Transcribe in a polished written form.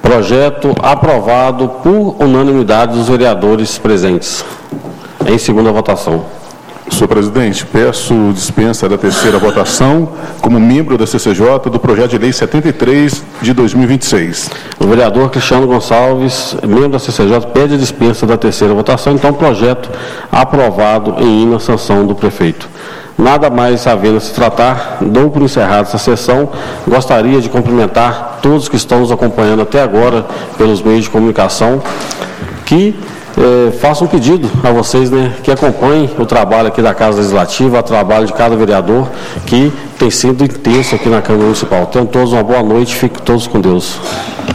Projeto aprovado por unanimidade dos vereadores presentes. Em segunda votação. Senhor presidente, peço dispensa da terceira votação como membro da CCJ do projeto de lei 73 de 2026. O vereador Cristiano Gonçalves, membro da CCJ, pede a dispensa da terceira votação. Então, projeto aprovado em sanção do prefeito. Nada mais havendo a se tratar, dou por encerrada essa sessão. Gostaria de cumprimentar todos que estão nos acompanhando até agora pelos meios de comunicação, que faço um pedido a vocês, que acompanhem o trabalho aqui da Casa Legislativa, o trabalho de cada vereador, que tem sido intenso aqui na Câmara Municipal. Tenham todos uma boa noite, fiquem todos com Deus.